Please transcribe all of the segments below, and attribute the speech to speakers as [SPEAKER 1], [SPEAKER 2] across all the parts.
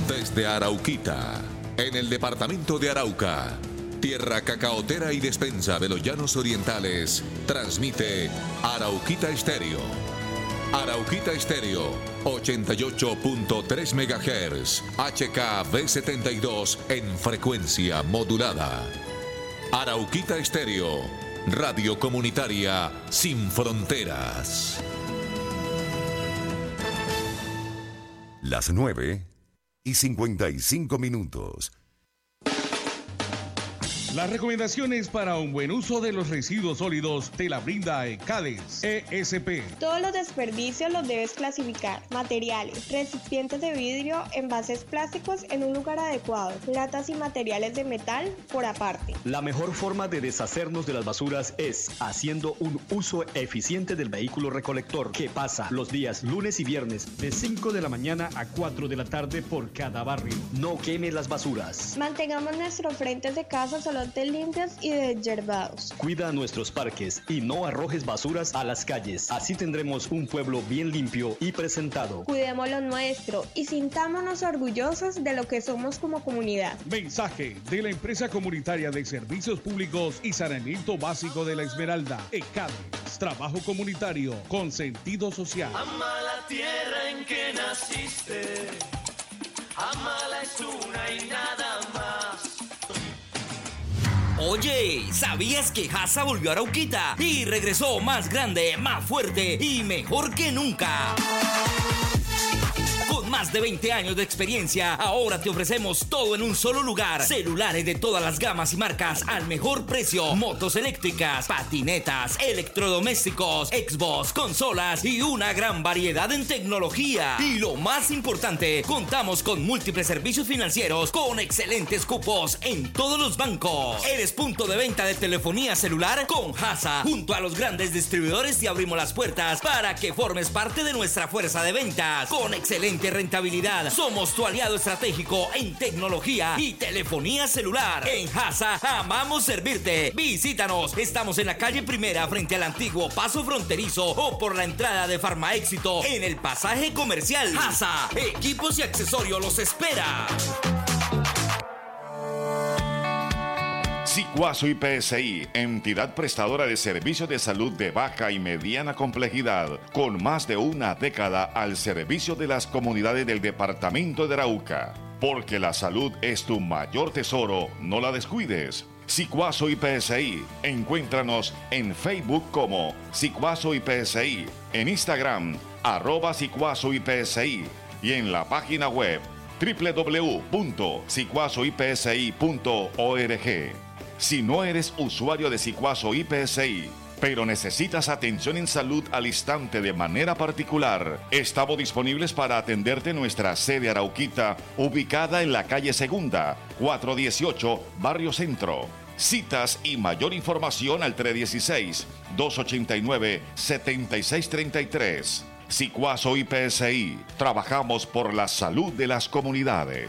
[SPEAKER 1] Desde Arauquita, en el departamento de Arauca, tierra cacaotera y despensa de los llanos orientales, transmite Arauquita Estéreo. Arauquita Estéreo, 88.3 MHz, HKV72 en frecuencia modulada. Arauquita Estéreo, radio comunitaria sin fronteras.
[SPEAKER 2] Las 9:55.
[SPEAKER 3] Las recomendaciones para un buen uso de los residuos sólidos te la brinda ECADES, ESP.
[SPEAKER 4] Todos los desperdicios los debes clasificar. Materiales, recipientes de vidrio, envases plásticos en un lugar adecuado, latas y materiales de metal por aparte.
[SPEAKER 5] La mejor forma de deshacernos de las basuras es haciendo un uso eficiente del vehículo recolector que pasa los días lunes y viernes de 5 de la mañana a 4 de la tarde por cada barrio. No queme las basuras.
[SPEAKER 4] Mantengamos nuestros frentes de casa solo limpios y deshiervados.
[SPEAKER 5] Cuida nuestros parques y no arrojes basuras a las calles. Así tendremos un pueblo bien limpio y presentado.
[SPEAKER 4] Cuidemos lo nuestro y sintámonos orgullosos de lo que somos como comunidad.
[SPEAKER 3] Mensaje de la empresa comunitaria de servicios públicos y saneamiento básico de la Esmeralda, ECADES. Trabajo comunitario con sentido social.
[SPEAKER 6] Ama la tierra en que naciste. Amala es una y nada más.
[SPEAKER 7] Oye, ¿sabías que Hasa volvió a Arauquita y regresó más grande, más fuerte y mejor que nunca? Con más de 20 años de experiencia, ahora te ofrecemos todo en un solo lugar. Celulares de todas las gamas y marcas al mejor precio. Motos eléctricas, patinetas, electrodomésticos, Xbox, consolas y una gran variedad en tecnología. Y lo más importante, contamos con múltiples servicios financieros con excelentes cupos en todos los bancos. Eres punto de venta de telefonía celular con Hasa. Junto a los grandes distribuidores te abrimos las puertas para que formes parte de nuestra fuerza de ventas. Con excelente rentabilidad, somos tu aliado estratégico en tecnología y telefonía celular. En Hasa amamos servirte. Visítanos, estamos en la calle Primera frente al antiguo Paso Fronterizo o por la entrada de Farmaéxito en el pasaje comercial. Hasa, equipos y accesorios los espera.
[SPEAKER 8] Sicuazo IPSI, entidad prestadora de servicios de salud de baja y mediana complejidad, con más de una década al servicio de las comunidades del departamento de Arauca. Porque la salud es tu mayor tesoro, no la descuides. Sicuazo IPSI, encuéntranos en Facebook como Sicuazo IPSI, en Instagram @Sicuazo IPSI y en la página web www.sicuazoipsi.org. Si no eres usuario de Sicuazo IPSI, pero necesitas atención en salud al instante de manera particular, estamos disponibles para atenderte en nuestra sede Arauquita, ubicada en la calle Segunda, 418, Barrio Centro. Citas y mayor información al 316-289-7633. Sicuazo IPSI, trabajamos por la salud de las comunidades.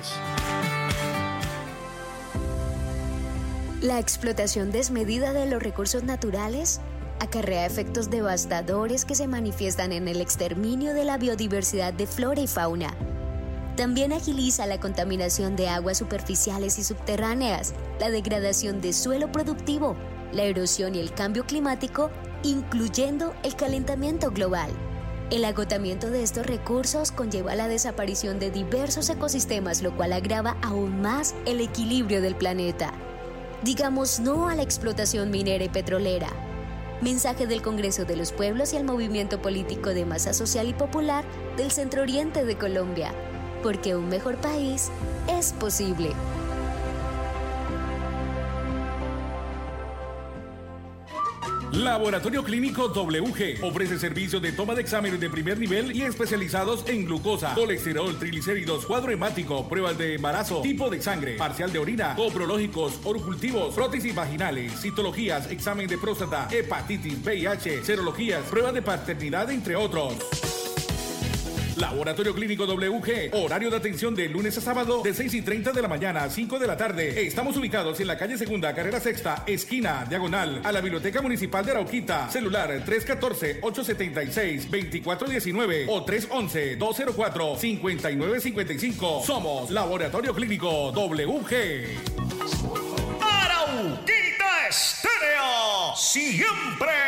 [SPEAKER 9] La explotación desmedida de los recursos naturales acarrea efectos devastadores que se manifiestan en el exterminio de la biodiversidad de flora y fauna. También agiliza la contaminación de aguas superficiales y subterráneas, la degradación de suelo productivo, la erosión y el cambio climático, incluyendo el calentamiento global. El agotamiento de estos recursos conlleva la desaparición de diversos ecosistemas, lo cual agrava aún más el equilibrio del planeta. Digamos no a la explotación minera y petrolera. Mensaje del Congreso de los Pueblos y el movimiento político de masa social y popular del Centro Oriente de Colombia. Porque un mejor país es posible.
[SPEAKER 3] Laboratorio Clínico WG ofrece servicios de toma de exámenes de primer nivel y especializados en glucosa, colesterol, triglicéridos, cuadro hemático, pruebas de embarazo, tipo de sangre, parcial de orina, coprológicos, orocultivos, prótesis vaginales, citologías, examen de próstata, hepatitis, VIH, serologías, pruebas de paternidad, entre otros. Laboratorio Clínico WG, horario de atención de lunes a sábado de 6:30 de la mañana a 5 de la tarde. Estamos ubicados en la calle Segunda, carrera Sexta, esquina, diagonal, a la Biblioteca Municipal de Arauquita. Celular 314-876-2419 o 311-204-5955. Somos Laboratorio Clínico WG.
[SPEAKER 10] Arauquita Estéreo, siempre